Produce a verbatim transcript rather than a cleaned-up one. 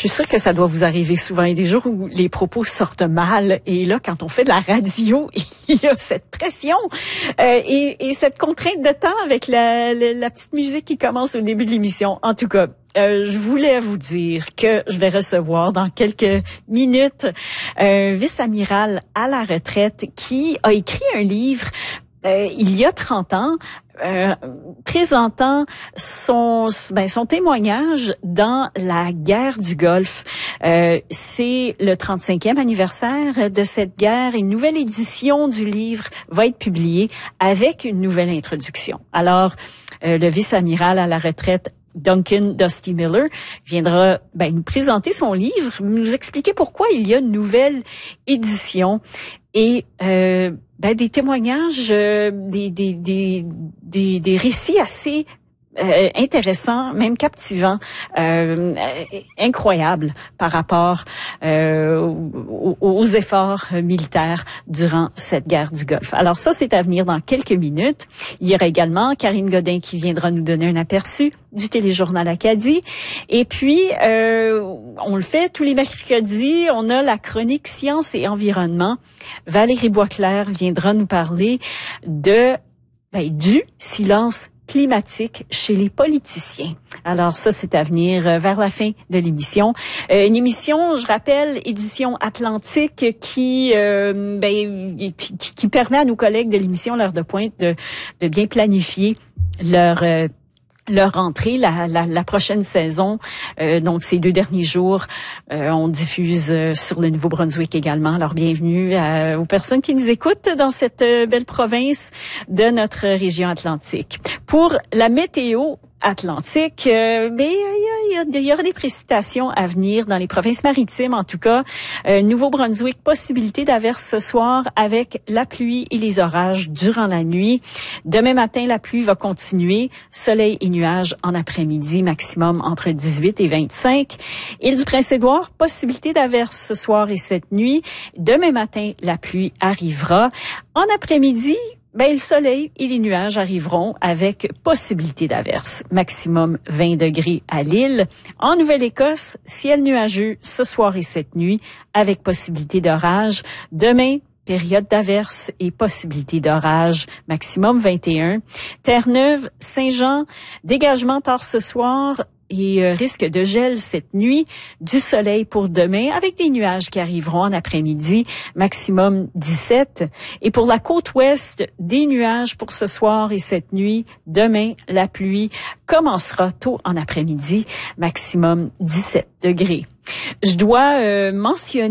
suis sûre que ça doit vous arriver souvent. Il y a des jours où les propos sortent mal. Et là, quand on fait de la radio, il y a cette pression euh, et, et cette contrainte de temps avec la, la, la petite musique qui commence au début de l'émission. En tout cas, Euh, je voulais vous dire que je vais recevoir dans quelques minutes un vice-amiral à la retraite qui a écrit un livre euh, il y a trente ans euh, présentant son ben, son témoignage dans la guerre du Golfe. Euh, c'est le trente-cinquième anniversaire de cette guerre. Une nouvelle édition du livre va être publiée avec une nouvelle introduction. Alors, euh, le vice-amiral à la retraite Duncan Dusty Miller viendra ben, nous présenter son livre, nous expliquer pourquoi il y a une nouvelle édition et euh, ben, des témoignages, euh, des, des, des, des, des récits assez Euh, intéressant, même captivant, euh, incroyable par rapport euh, aux, aux efforts militaires durant cette guerre du Golfe. Alors ça, c'est à venir dans quelques minutes. Il y aura également Karine Godin qui viendra nous donner un aperçu du téléjournal Acadie. Et puis, euh, on le fait tous les mercredis, on a la chronique Sciences et Environnement. Valérie Boisclair viendra nous parler de ben, du silence climatique chez les politiciens. Alors ça, c'est à venir euh, vers la fin de l'émission. Euh, une émission, je rappelle, édition Atlantique qui, euh, ben, qui, qui permet à nos collègues de l'émission L'heure de pointe de, de bien planifier leur euh, leur rentrée, la, la, la prochaine saison. Euh, donc, ces deux derniers jours, euh, on diffuse euh, sur le Nouveau-Brunswick également. Alors, bienvenue à, aux personnes qui nous écoutent dans cette euh, belle province de notre région atlantique. Pour la météo atlantique, euh, mais il y, a, il y aura des précipitations à venir dans les provinces maritimes, en tout cas. Euh, Nouveau-Brunswick, possibilité d'averses ce soir avec la pluie et les orages durant la nuit. Demain matin, la pluie va continuer. Soleil et nuages en après-midi, maximum entre dix-huit et vingt-cinq. Île du Prince-Édouard, possibilité d'averses ce soir et cette nuit. Demain matin, la pluie arrivera. En après-midi, ben, le soleil et les nuages arriveront avec possibilité d'averse. Maximum vingt degrés à l'île. En Nouvelle-Écosse, ciel nuageux ce soir et cette nuit avec possibilité d'orage. Demain, période d'averse et possibilité d'orage, maximum vingt et un. Terre-Neuve, Saint-Jean, dégagement tard ce soir et euh, risque de gel cette nuit, du soleil pour demain avec des nuages qui arriveront en après-midi, maximum dix-sept. Et pour la côte ouest, des nuages pour ce soir et cette nuit. Demain, la pluie commencera tôt en après-midi, maximum dix-sept degrés. Je dois euh, mentionner